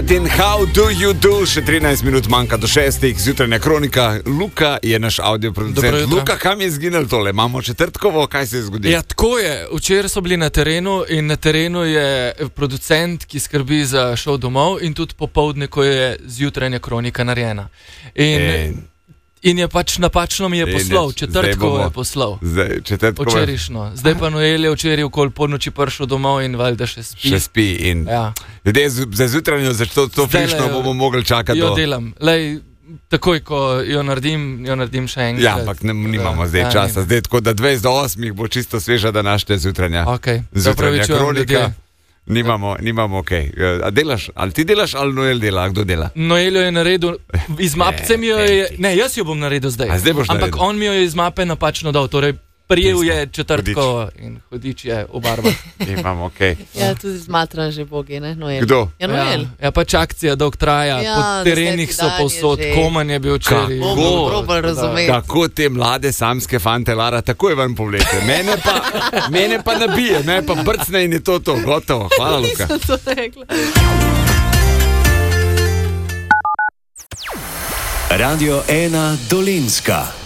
Cat in How Do You Do, še 13 minut manjka do 6, zjutrajna kronika. Luka je naš audioproducent. Luka, kam je zginil tole? Imamo četrtkovo, kaj se je zgodilo? Ja, tako je. Včeraj so bili na terenu in na terenu je producent, ki skrbi za šov domov in tudi popoldne, ko je zjutrajna kronika narejena. In je pač napačno mi je poslal, četrtkovo je poslal. Včerajšnjo. Zdaj pa Noel je včeraj okoli polnoči prišel domov in valjda še spi. Še spi in ljudje za zjutrajno to frišno bomo mogli čakati. Jo delam. Takoj, ko jo naredim še enkrat. Ja, ampak nimamo zdaj časa. Zdaj tako, da 20 do 8 bo čisto sveža današnja zjutranja. Zjutranja kronika. Nimamo okej. Ali ti delaš, ali Noel dela? Kdo dela? Noel jo je naredil, iz mapce mi jo je... Ne, jaz jo bom naredil zdaj. Ampak on mi jo je iz mape napačno dal, torej prijel je četrtko in hudič je obarvan. Imamo, okej. Ja, tudi zmatran že bogi, ne? Noel. Kdo? Ja, Noel. Ja, pač akcija dolg traja, po terenih so povsod, Koman je bil včeraj. Kako te mlade samske fante, Lara, takoj ven povleke. Mene pa nabije, me pa brcne in je to, gotovo. Hvala, Luka. Nisem to rekla. Radio 1 Dolenjska.